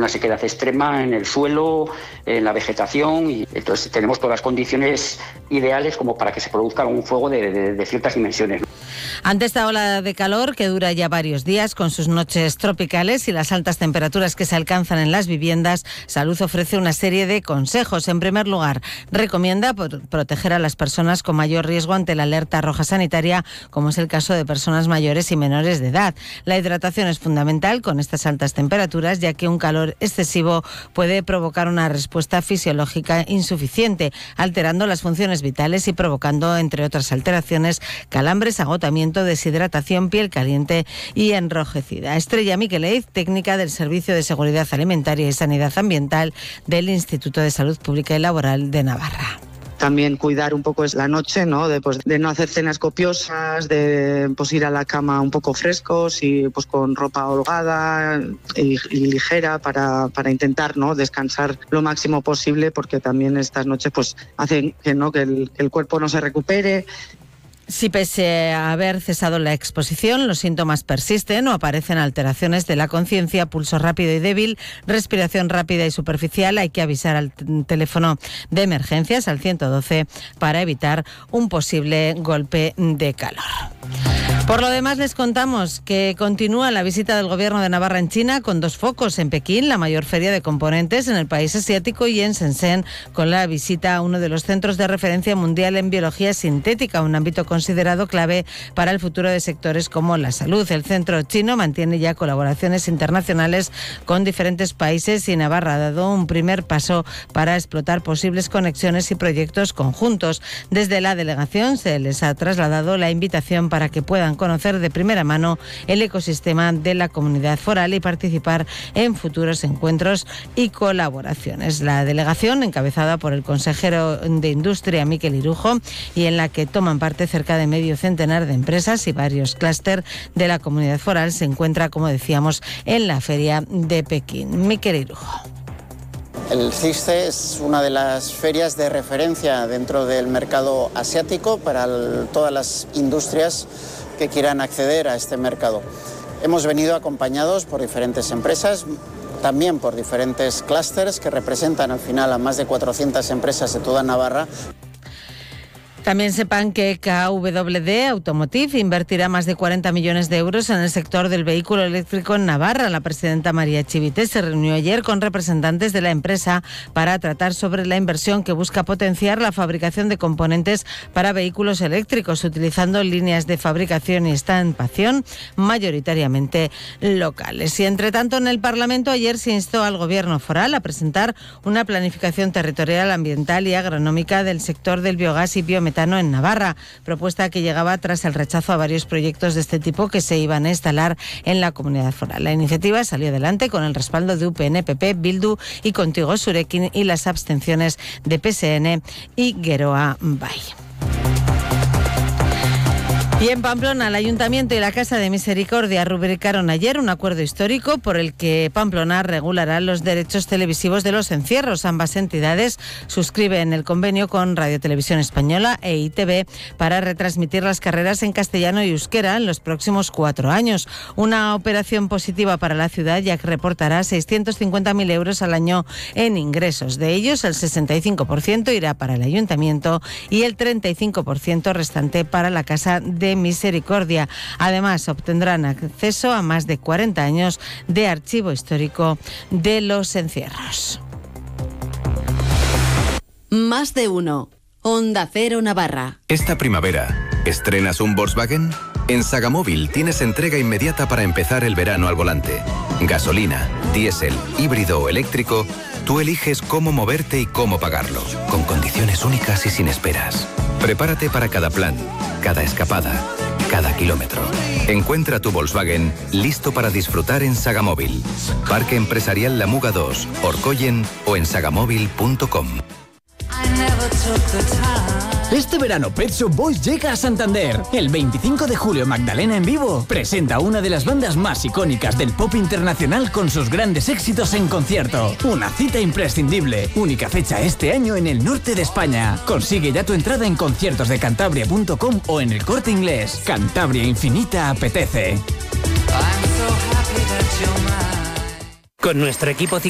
una sequedad extrema en el suelo, en la vegetación, y entonces tenemos todas las condiciones ideales como para que se produzca un fuego de ciertas dimensiones. Ante esta ola de calor que dura ya varios días con sus noches tropicales y las altas temperaturas que se alcanzan en las viviendas, Salud ofrece una serie de consejos. En primer lugar, recomienda proteger a las personas con mayor riesgo ante la alerta roja sanitaria, como es el caso de personas mayores y menores de edad. La hidratación es fundamental con estas altas temperaturas, ya que un calor excesivo puede provocar una respuesta fisiológica insuficiente, alterando las funciones vitales y provocando, entre otras alteraciones, calambres, agotamiento, deshidratación, piel caliente y enrojecida. Estrella Miquelez, técnica del Servicio de Seguridad Alimentaria y Sanidad Ambiental del Instituto de Salud Pública y Laboral de Navarra. También cuidar un poco la noche, ¿no? De no hacer cenas copiosas, de ir a la cama un poco frescos y con ropa holgada y ligera para intentar, ¿no? Descansar lo máximo posible, porque también estas noches hacen que el cuerpo no se recupere. Si pese a haber cesado la exposición, los síntomas persisten o aparecen alteraciones de la conciencia, pulso rápido y débil, respiración rápida y superficial, hay que avisar al teléfono de emergencias, al 112, para evitar un posible golpe de calor. Por lo demás, les contamos que continúa la visita del Gobierno de Navarra en China con 2 focos: en Pekín, la mayor feria de componentes en el país asiático, y en Shenzhen con la visita a uno de los centros de referencia mundial en biología sintética, un ámbito considerado clave para el futuro de sectores como la salud. El centro chino mantiene ya colaboraciones internacionales con diferentes países y Navarra ha dado un primer paso para explotar posibles conexiones y proyectos conjuntos. Desde la delegación se les ha trasladado la invitación para que puedan conocer de primera mano el ecosistema de la comunidad foral y participar en futuros encuentros y colaboraciones. La delegación, encabezada por el consejero de Industria, Miquel Irujo, y en la que toman parte cerca de medio centenar de empresas y varios clúster de la comunidad foral, se encuentra, como decíamos, en la feria de Pekín. Miquel Irujo. El CISCE es una de las ferias de referencia dentro del mercado asiático para todas las industrias que quieran acceder a este mercado. Hemos venido acompañados por diferentes empresas, también por diferentes clústeres que representan al final a más de 400 empresas de toda Navarra. También sepan que KWD Automotive invertirá más de 40 millones de euros en el sector del vehículo eléctrico en Navarra. La presidenta María Chivite se reunió ayer con representantes de la empresa para tratar sobre la inversión que busca potenciar la fabricación de componentes para vehículos eléctricos, utilizando líneas de fabricación y estampación mayoritariamente locales. Y entre tanto, en el Parlamento ayer se instó al Gobierno foral a presentar una planificación territorial, ambiental y agronómica del sector del biogás y biometano en Navarra, propuesta que llegaba tras el rechazo a varios proyectos de este tipo que se iban a instalar en la comunidad foral. La iniciativa salió adelante con el respaldo de UPN, PP, Bildu y Contigo Surekin, y las abstenciones de PSN y Geroa Bai. Y en Pamplona, el Ayuntamiento y la Casa de Misericordia rubricaron ayer un acuerdo histórico por el que Pamplona regulará los derechos televisivos de los encierros. Ambas entidades suscriben el convenio con Radio Televisión Española e ITV para retransmitir las carreras en castellano y euskera en los próximos 4 años. Una operación positiva para la ciudad, ya que reportará 650.000 euros al año en ingresos. De ellos, el 65% irá para el Ayuntamiento y el 35% restante para la Casa de Misericordia. Además, obtendrán acceso a más de 40 años de archivo histórico de los encierros. Más de uno. Onda Cero Navarra. Esta primavera, ¿estrenas un Volkswagen? En Sagamóvil tienes entrega inmediata para empezar el verano al volante. Gasolina, diésel, híbrido o eléctrico, tú eliges cómo moverte y cómo pagarlo, con condiciones únicas y sin esperas. Prepárate para cada plan, cada escapada, cada kilómetro. Encuentra tu Volkswagen listo para disfrutar en Sagamóvil. Parque Empresarial La Muga 2, Orcoyen o en sagamóvil.com. Este verano Pet Shop Boys llega a Santander. El 25 de julio Magdalena en vivo presenta una de las bandas más icónicas del pop internacional con sus grandes éxitos en concierto. Una cita imprescindible. Única fecha este año en el norte de España. Consigue ya tu entrada en conciertosdecantabria.com o en el Corte Inglés. Cantabria Infinita apetece. Con nuestro equipo